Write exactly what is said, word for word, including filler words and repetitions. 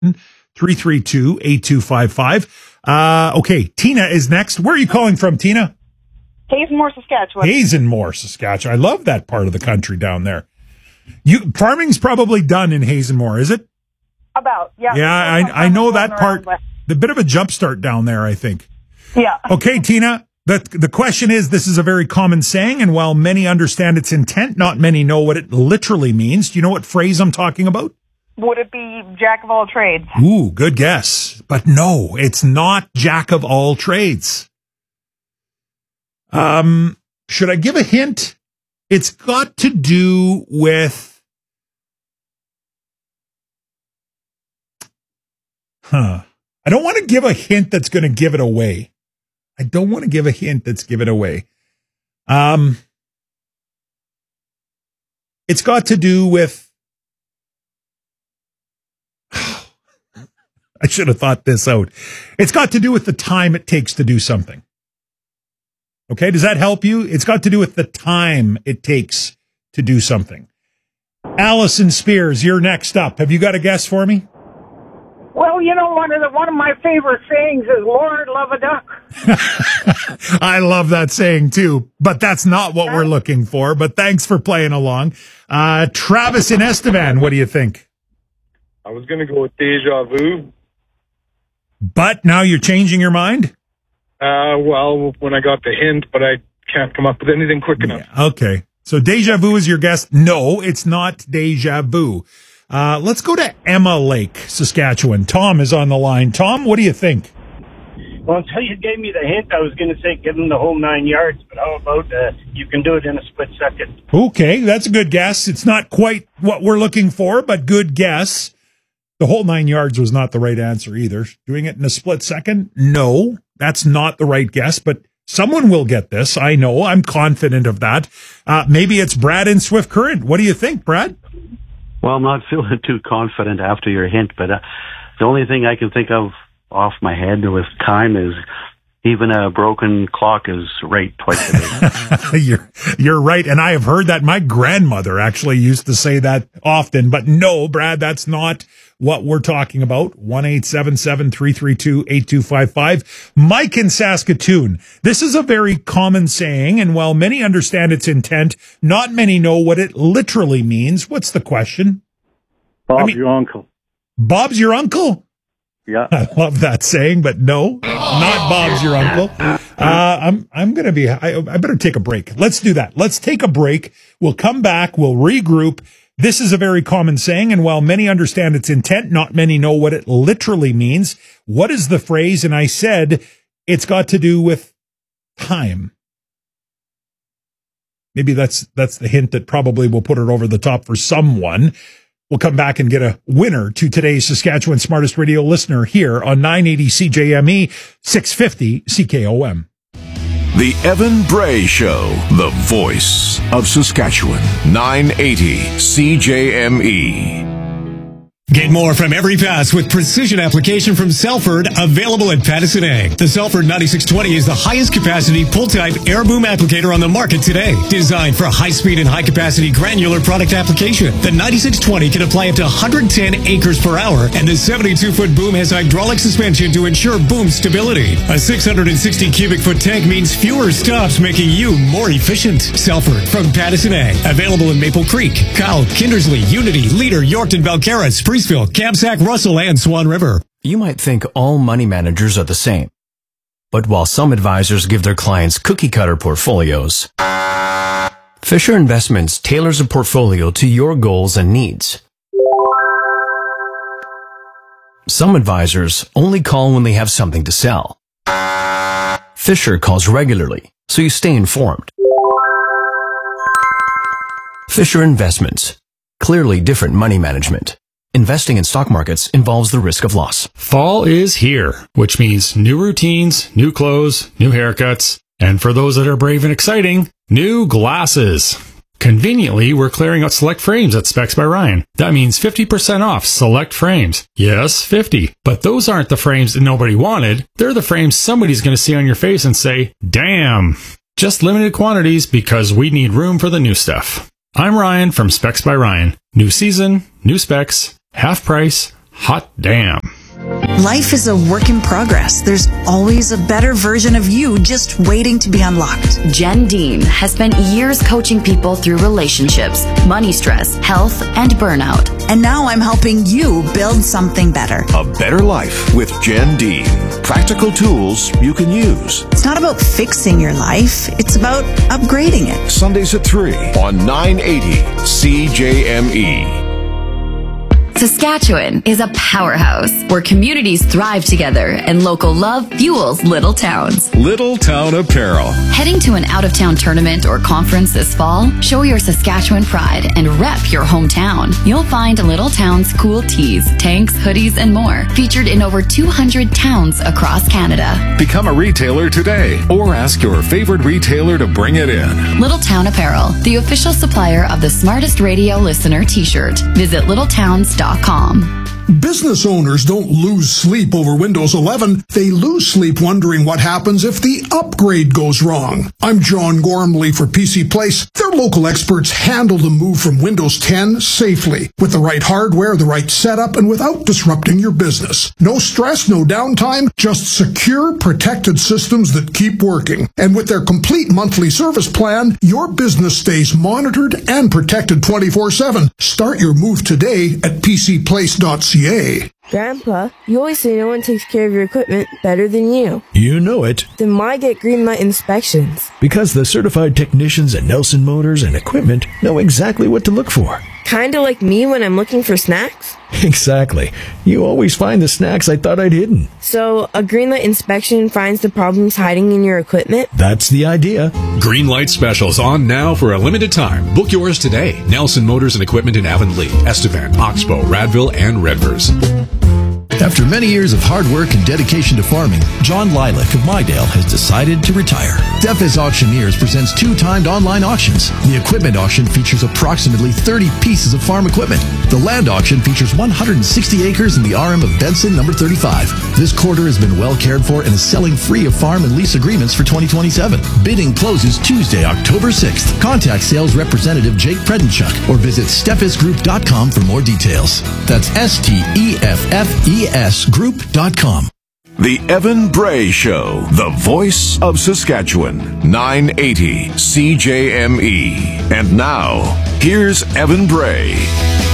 three three two, eight two five five. Uh, okay, Tina is next. Where are you calling from, Tina? Hazenmore, Saskatchewan. Hazenmore, Saskatchewan. I love that part of the country down there. You farming's probably done in Hazenmore, is it? About, yeah. Yeah, I, I know that part. The bit of a jump start down there, I think. Yeah. Okay, Tina. The, the question is, this is a very common saying, and while many understand its intent, not many know what it literally means. Do you know what phrase I'm talking about? Would it be jack of all trades? Ooh, good guess. But no, it's not jack of all trades. Um, should I give a hint? It's got to do with, huh. I don't want to give a hint that's going to give it away. I don't want to give a hint that's give it away. Um, it's got to do with, I should have thought this out. It's got to do with the time it takes to do something. Okay, does that help you? It's got to do with the time it takes to do something. Allison Spears, you're next up. Have you got a guess for me? Well, you know, one of the one of my favorite sayings is "Lord, love a duck." I love that saying too, but that's not what we're looking for. But thanks for playing along. Uh, Travis in Estevan, what do you think? I was going to go with deja vu. But now you're changing your mind? Uh, well, when I got the hint, but I can't come up with anything quick enough. Yeah, okay. So deja vu is your guess? No, it's not deja vu. Uh, let's go to Emma Lake, Saskatchewan. Tom is on the line. Tom, what do you think? Well, until you gave me the hint, I was going to say give him the whole nine yards, but how about uh, you can do it in a split second? Okay, that's a good guess. It's not quite what we're looking for, but good guess. The whole nine yards was not the right answer either. Doing it in a split second? No, that's not the right guess, but someone will get this. I know. I'm confident of that. Uh, maybe it's Brad in Swift Current. What do you think, Brad? Well, I'm not feeling too confident after your hint, but uh, the only thing I can think of off my head with time is even a broken clock is right twice a day. you're, you're right, and I have heard that. My grandmother actually used to say that often, but no, Brad, that's not what we're talking about. one eight seven seven, three three two, eight two five five. Mike in Saskatoon. This is a very common saying, and while many understand its intent, not many know what it literally means. What's the question? Bob's I mean, your uncle. Bob's your uncle? Yeah. I love that saying, but no, not Bob's your uncle. Uh, I'm, I'm going to be, I, I better take a break. Let's do that. Let's take a break. We'll come back. We'll regroup. This is a very common saying, and while many understand its intent, not many know what it literally means. What is the phrase? And I said, it's got to do with time. Maybe that's, that's the hint that probably will put it over the top for someone. We'll come back and get a winner to today's Saskatchewan Smartest Radio listener here on nine eighty C J M E, six fifty C K O M. The Evan Bray Show, the voice of Saskatchewan, nine eighty C J M E. Get more from every pass with precision application from Selford, available at Pattison Ag. The Selford ninety-six twenty is the highest capacity pull-type air boom applicator on the market today. Designed for high-speed and high-capacity granular product application, the ninety-six twenty can apply up to one hundred ten acres per hour, and the seventy-two foot boom has hydraulic suspension to ensure boom stability. A six hundred sixty cubic foot tank means fewer stops, making you more efficient. Selford from Pattison Ag, available in Maple Creek, Kyle, Kindersley, Unity, Leader, Yorkton, Balcarres, Priestville, Kamsack, Russell, and Swan River. You might think all money managers are the same. But while some advisors give their clients cookie-cutter portfolios, Fisher Investments tailors a portfolio to your goals and needs. Some advisors only call when they have something to sell. Fisher calls regularly, so you stay informed. Fisher Investments. Clearly different money management. Investing in stock markets involves the risk of loss. Fall is here, which means new routines, new clothes, new haircuts, and for those that are brave and exciting, new glasses. Conveniently, we're clearing out select frames at Specs by Ryan. That means fifty percent off select frames. Yes, fifty. But those aren't the frames that nobody wanted. They're the frames somebody's going to see on your face and say, damn. Just limited quantities because we need room for the new stuff. I'm Ryan from Specs by Ryan. New season, new specs. Half price, Hot damn. Life is a work in progress. There's always a better version of you just waiting to be unlocked. Jen Dean has spent years coaching people through relationships, money stress, health, and burnout. And now I'm helping you build something better. A better life with Jen Dean. Practical tools you can use. It's not about fixing your life. It's about upgrading it. Sundays at three on nine eighty C J M E. Saskatchewan is a powerhouse where communities thrive together and local love fuels little towns. Little Town Apparel. Heading to an out-of-town tournament or conference this fall? Show your Saskatchewan pride and rep your hometown. You'll find Little Town's cool tees, tanks, hoodies, and more featured in over two hundred towns across Canada. Become a retailer today or ask your favorite retailer to bring it in. Little Town Apparel, the official supplier of the Smartest Radio Listener t-shirt. Visit little towns dot com. Business owners don't lose sleep over Windows eleven. They lose sleep wondering what happens if the upgrade goes wrong. I'm John Gormley for P C Place. Their local experts handle the move from Windows ten safely, with the right hardware, the right setup, and without disrupting your business. No stress, no downtime, just secure, protected systems that keep working. And with their complete monthly service plan, your business stays monitored and protected twenty-four seven. Start your move today at p c place dot c a. Grandpa, you always say no one takes care of your equipment better than you. You know it. Then why get Greenlight inspections? Because the certified technicians at Nelson Motors and Equipment know exactly what to look for. Kinda like me when I'm looking for snacks? Exactly. You always find the snacks I thought I'd hidden. So, a Greenlight inspection finds the problems hiding in your equipment? That's the idea. Greenlight specials on now for a limited time. Book yours today. Nelson Motors and Equipment in Avonlea, Estevan, Oxbow, Radville, and Redvers. After many years of hard work and dedication to farming, John Lilac of Mydale has decided to retire. Steffes Auctioneers presents two timed online auctions. The equipment auction features approximately thirty pieces of farm equipment. The land auction features one hundred sixty acres in the R M of Benson, number thirty-five. This quarter has been well cared for and is selling free of farm and lease agreements for twenty twenty-seven. Bidding closes Tuesday, October sixth. Contact sales representative Jake Predenchuk or visit steffes group dot com for more details. That's S T E F F E S group dot com. The Evan Bray Show, the voice of Saskatchewan, nine eighty C J M E. And now, here's Evan Bray.